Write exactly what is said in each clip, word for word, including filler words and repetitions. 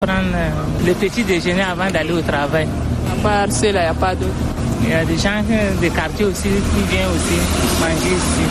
Prendre le petit déjeuner avant d'aller au travail. À part cela, il n'y a pas d'autre. Il y a des gens des quartiers aussi qui viennent aussi manger ici.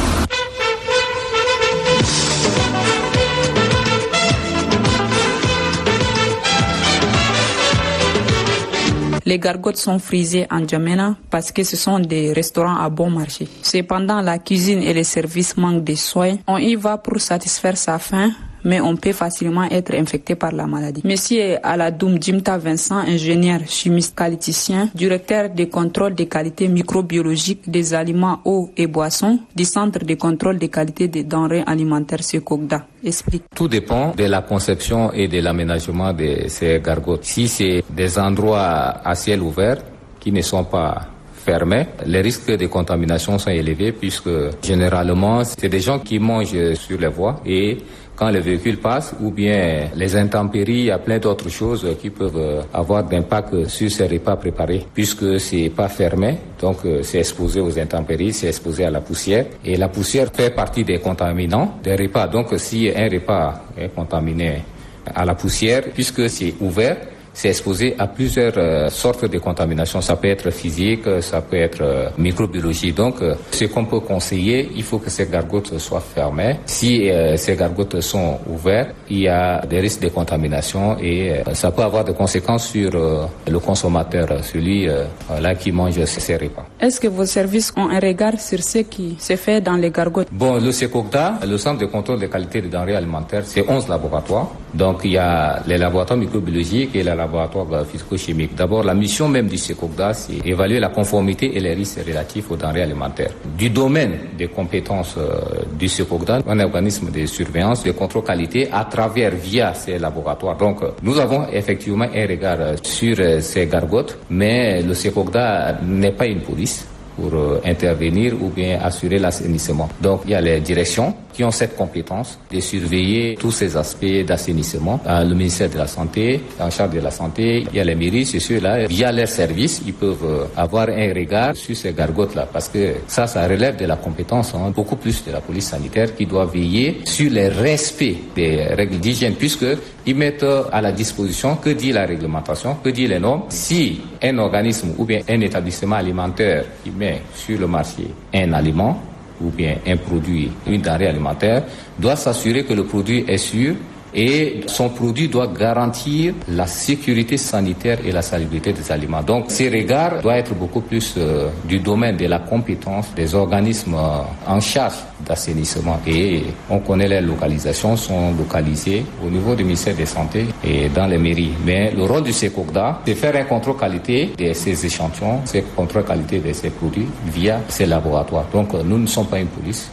Les gargotes sont frisées en N'Djamena parce que ce sont des restaurants à bon marché. Cependant, la cuisine et les services manquent de soins. On y va pour satisfaire sa faim, mais on peut facilement être infecté par la maladie. Monsieur Aladoum Djimta Vincent, ingénieur chimiste qualiticien, directeur de contrôle de qualité microbiologique des aliments, eau et boissons du Centre de contrôle de qualité des denrées alimentaires Sekogda, explique. Tout dépend de la conception et de l'aménagement de ces gargotes. Si c'est des endroits à ciel ouvert qui ne sont pas fermés, les risques de contamination sont élevés puisque généralement c'est des gens qui mangent sur les voies et quand les véhicules passent ou bien les intempéries, il y a plein d'autres choses qui peuvent avoir d'impact sur ces repas préparés puisque c'est pas fermé, donc c'est exposé aux intempéries, c'est exposé à la poussière et la poussière fait partie des contaminants des repas. Donc si un repas est contaminé à la poussière, puisque c'est ouvert, c'est exposé à plusieurs euh, sortes de contaminations. Ça peut être physique, ça peut être euh, microbiologique. Donc, euh, ce qu'on peut conseiller, il faut que ces gargotes soient fermées. Si euh, ces gargotes sont ouvertes, il y a des risques de contamination et euh, ça peut avoir des conséquences sur euh, le consommateur, celui euh, là qui mange ces repas. Est-ce que vos services ont un regard sur ce qui se fait dans les gargotes? Bon, le Sekogda, le Centre de contrôle de qualité des denrées alimentaires, c'est onze laboratoires. Donc, il y a les laboratoires microbiologiques et les laboratoire physico-chimique. D'abord, la mission même du Sekogda, c'est évaluer la conformité et les risques relatifs aux denrées alimentaires. Du domaine des compétences euh, du Sekogda, un organisme de surveillance, de contrôle qualité à travers, via ces laboratoires. Donc, nous avons effectivement un regard sur euh, ces gargotes, mais le Sekogda n'est pas une police pour euh, intervenir ou bien assurer l'assainissement. Donc, il y a les directions qui ont cette compétence de surveiller tous ces aspects d'assainissement. Euh, le ministère de la Santé, en charge de la Santé, il y a les mairies, c'est ceux-là, via leurs services, ils peuvent euh, avoir un regard sur ces gargotes-là, parce que ça, ça relève de la compétence, hein, beaucoup plus de la police sanitaire qui doit veiller sur le respect des règles d'hygiène, puisque ils mettent à la disposition que dit la réglementation, que dit les normes. Si un organisme ou bien un établissement alimentaire qui met sur le marché un aliment, ou bien un produit, une denrée alimentaire, doit s'assurer que le produit est sûr et son produit doit garantir la sécurité sanitaire et la salubrité des aliments. Donc, ces regards doivent être beaucoup plus euh, du domaine de la compétence des organismes euh, en charge d'assainissement. Et on connaît les localisations, sont localisées au niveau du ministère de la Santé et dans les mairies. Mais le rôle du Sekogda, c'est faire un contrôle qualité de ces échantillons, c'est contrôle qualité de ces produits via ces laboratoires. Donc, nous ne sommes pas une police.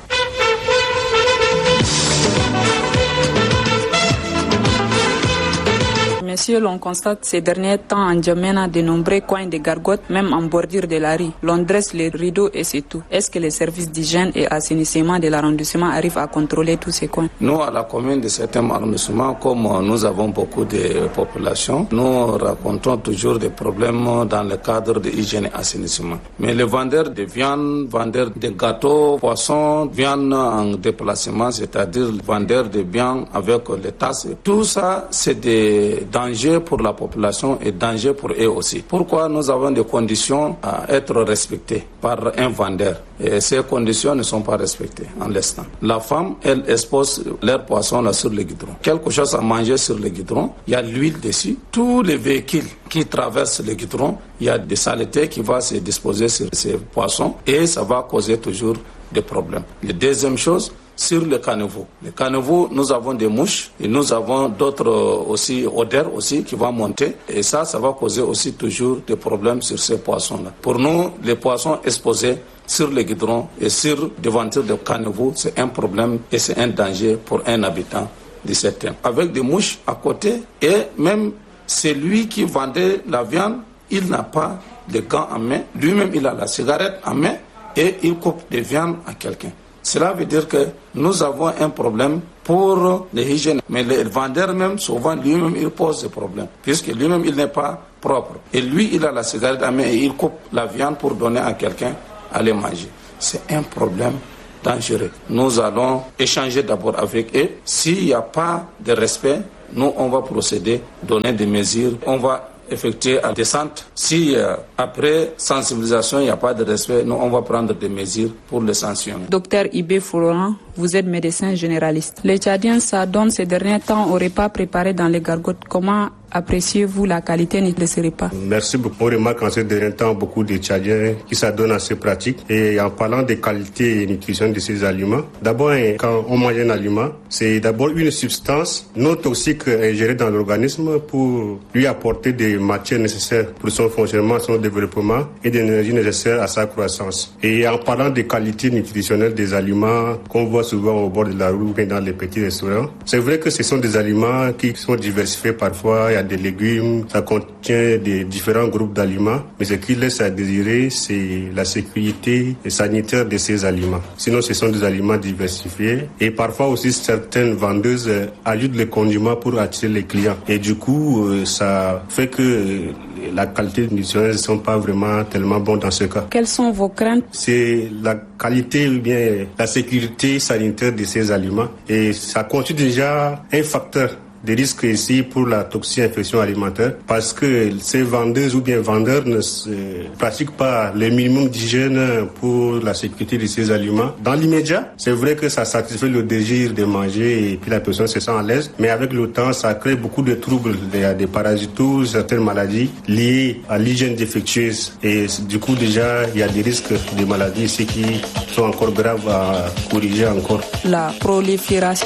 Monsieur, l'on constate ces derniers temps en N'Djamena de nombreux coins de gargotes, même en bordure de la rue. L'on dresse les rideaux et c'est tout. Est-ce que les services d'hygiène et assainissement de l'arrondissement arrivent à contrôler tous ces coins? Nous, à la commune de certains arrondissements, comme nous avons beaucoup de population, nous rencontrons toujours des problèmes dans le cadre de l'hygiène et assainissement. Mais les vendeurs de viande, vendeurs de gâteaux, poissons, viande en déplacement, c'est-à-dire les vendeurs de viande avec les tasses, tout ça, c'est des danger pour la population et danger pour eux aussi. Pourquoi nous avons des conditions à être respectées par un vendeur et ces conditions ne sont pas respectées en l'instant. La femme, elle expose leurs poissons là sur le goudron. Quelque chose à manger sur le goudron, il y a l'huile dessus. Tous les véhicules qui traversent le goudron, il y a des saletés qui vont se disposer sur ces poissons et ça va causer toujours des problèmes. La deuxième chose, sur le caniveau. Le caniveau, nous avons des mouches et nous avons d'autres aussi odeurs aussi qui vont monter et ça, ça va causer aussi toujours des problèmes sur ces poissons-là. Pour nous, les poissons exposés sur les goudrons et sur devantures de caniveau, c'est un problème et c'est un danger pour un habitant de cette terre. Avec des mouches à côté et même celui qui vendait la viande, il n'a pas de gants en main. Lui-même, il a la cigarette en main et il coupe des viandes à quelqu'un. Cela veut dire que nous avons un problème pour l'hygiène. Mais le vendeur même, souvent, lui-même, il pose des problèmes. Puisque lui-même, il n'est pas propre. Et lui, il a la cigarette à main et il coupe la viande pour donner à quelqu'un à les manger. C'est un problème dangereux. Nous allons échanger d'abord avec eux. S'il n'y a pas de respect, nous on va procéder, donner des mesures, on va effectuer la descente. Si euh, après sensibilisation, il n'y a pas de respect, nous on va prendre des mesures pour les sanctionner. Docteur Ibé Florent, vous êtes médecin généraliste. Les Tchadiens s'adonnent ces derniers temps aux repas préparés dans les gargotes. Comment appréciez-vous la qualité de ces repas? Merci beaucoup. On remarque en ces derniers temps beaucoup de Tchadiens qui s'adonnent à ces pratiques. Et en parlant des qualités et nutrition de ces aliments, d'abord, quand on mange un aliment, c'est d'abord une substance non toxique ingérée dans l'organisme pour lui apporter des matières nécessaires pour son fonctionnement, son développement et des énergies nécessaires à sa croissance. Et en parlant des qualités nutritionnelles des aliments qu'on voit souvent au bord de la route et dans les petits restaurants, c'est vrai que ce sont des aliments qui sont diversifiés parfois. Il y a des légumes, ça contient des différents groupes d'aliments, mais ce qui laisse à désirer, c'est la sécurité sanitaire de ces aliments. Sinon, ce sont des aliments diversifiés et parfois aussi certaines vendeuses ajoutent les condiments pour attirer les clients. Et du coup, ça fait que la qualité nutritionnelle ne sont pas vraiment tellement bonnes dans ce cas. Quelles sont vos craintes? C'est la qualité ou bien la sécurité sanitaire de ces aliments et ça constitue déjà un facteur des risques ici pour la toxi-infection alimentaire parce que ces vendeuses ou bien vendeurs ne se pratiquent pas le minimum d'hygiène pour la sécurité de ces aliments. Dans l'immédiat, c'est vrai que ça satisfait le désir de manger et puis la personne se sent à l'aise, mais avec le temps, ça crée beaucoup de troubles, des, des parasitoses, certaines maladies liées à l'hygiène défectueuse et du coup déjà, il y a des risques de maladies ici qui sont encore graves à corriger encore. La prolifération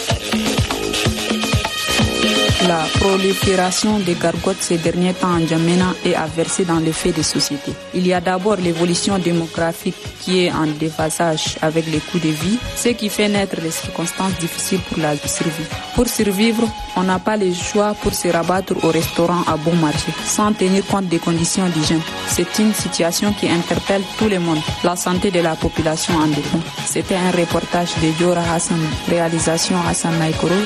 La prolifération des gargotes ces derniers temps en N'Djamena est aversée dans les faits des sociétés. Il y a d'abord l'évolution démographique qui est en déphasage avec les coûts de vie, ce qui fait naître des circonstances difficiles pour la survie. Pour survivre, on n'a pas le choix pour se rabattre au restaurant à bon marché, sans tenir compte des conditions d'hygiène. C'est une situation qui interpelle tout le monde. La santé de la population en dépend. C'était un reportage de Diora Hassan, réalisation Hassan Naikoro,